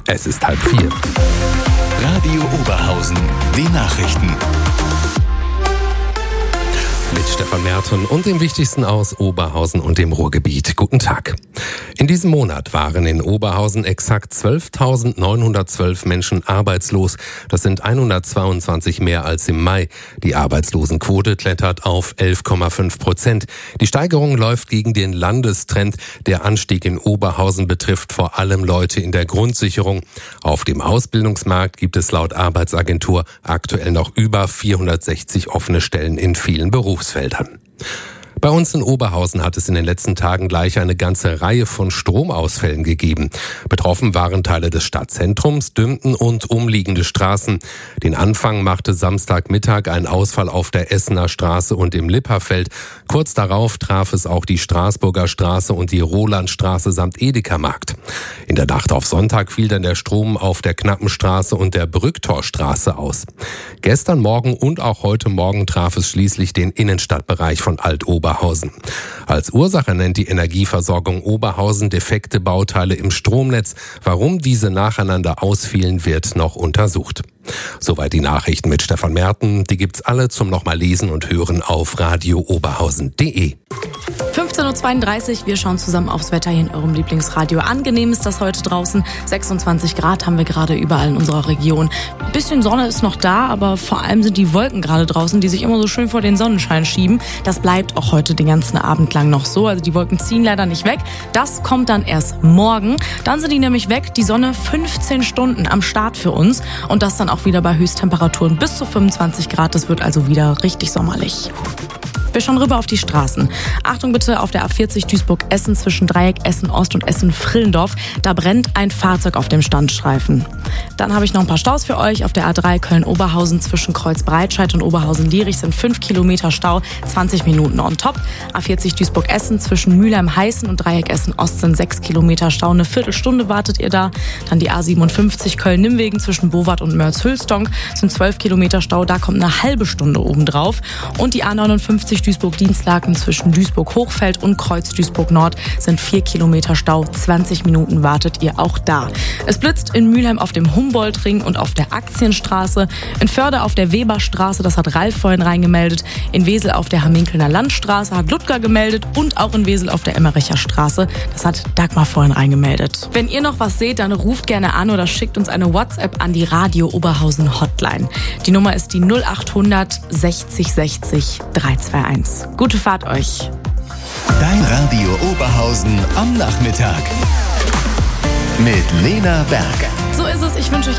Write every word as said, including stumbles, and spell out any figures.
Es ist halb vier. Radio Oberhausen, die Nachrichten. Mit Stefan Merten und dem Wichtigsten aus Oberhausen und dem Ruhrgebiet. Guten Tag. In diesem Monat waren in Oberhausen exakt zwölftausendneunhundertzwölf Menschen arbeitslos. Das sind hundertzweiundzwanzig mehr als im Mai. Die Arbeitslosenquote klettert auf elf Komma fünf Prozent. Die Steigerung läuft gegen den Landestrend. Der Anstieg in Oberhausen betrifft vor allem Leute in der Grundsicherung. Auf dem Ausbildungsmarkt gibt es laut Arbeitsagentur aktuell noch über vierhundertsechzig offene Stellen in vielen Berufsfeldern. Bei uns in Oberhausen hat es in den letzten Tagen gleich eine ganze Reihe von Stromausfällen gegeben. Betroffen waren Teile des Stadtzentrums, Dümten und umliegende Straßen. Den Anfang machte Samstagmittag ein Ausfall auf der Essener Straße und im Lipperfeld. Kurz darauf traf es auch die Straßburger Straße und die Rolandstraße samt Edeka-Markt. In der Nacht auf Sonntag fiel dann der Strom auf der Knappenstraße und der Brücktorstraße aus. Gestern Morgen und auch heute Morgen traf es schließlich den Innenstadtbereich von Alt-Oberhausen. Als Ursache nennt die Energieversorgung Oberhausen defekte Bauteile im Stromnetz. Warum diese nacheinander ausfielen, wird noch untersucht. Soweit die Nachrichten mit Stefan Merten. Die gibt's alle zum nochmal lesen und hören auf radio oberhausen punkt de. fünfzehn Uhr zweiunddreißig, wir schauen zusammen aufs Wetter hier in eurem Lieblingsradio. Angenehm ist das heute draußen. sechsundzwanzig Grad haben wir gerade überall in unserer Region. Ein bisschen Sonne ist noch da, aber vor allem sind die Wolken gerade draußen, die sich immer so schön vor den Sonnenschein schieben. Das bleibt auch heute den ganzen Abend lang noch so. Also die Wolken ziehen leider nicht weg. Das kommt dann erst morgen. Dann sind die nämlich weg. Die Sonne fünfzehn Stunden am Start für uns. Und das dann auch wieder bei Höchsttemperaturen bis zu fünfundzwanzig Grad. Das wird also wieder richtig sommerlich. Wir schauen rüber auf die Straßen. Achtung bitte auf der A vierzig Duisburg-Essen zwischen Dreieck Essen-Ost und Essen-Frillendorf. Da brennt ein Fahrzeug auf dem Standstreifen. Dann habe ich noch ein paar Staus für euch. Auf der A drei Köln-Oberhausen zwischen Kreuz-Breitscheid und Oberhausen-Lierich sind fünf Kilometer Stau, zwanzig Minuten on top. A vierzig Duisburg-Essen zwischen Mülheim-Heißen und Dreieck Essen-Ost sind sechs Kilometer Stau. Eine Viertelstunde wartet ihr da. Dann die A siebenundfünfzig Köln-Nimmwegen zwischen Bowart und Mörs-Hülstonk sind zwölf Kilometer Stau. Da kommt eine halbe Stunde obendrauf. Und die A neunundfünfzig Duisburg-Dienstlaken zwischen Duisburg-Hochfeld und Kreuz-Duisburg-Nord sind vier Kilometer Stau. zwanzig Minuten wartet ihr auch da. Es blitzt in Mülheim auf dem Humboldt-Ring und auf der Aktienstraße. In Förde auf der Weberstraße, das hat Ralf vorhin reingemeldet. In Wesel auf der Hamminkelner Landstraße hat Ludger gemeldet. Und auch in Wesel auf der Emmericher Straße, das hat Dagmar vorhin reingemeldet. Wenn ihr noch was seht, dann ruft gerne an oder schickt uns eine WhatsApp an die Radio Oberhausen Hotline. Die Nummer ist die null achthundert sechzig sechzig dreihunderteinundzwanzig. Gute Fahrt euch. Dein Radio Oberhausen am Nachmittag. Mit Lena Berg. So ist es. Ich wünsche euch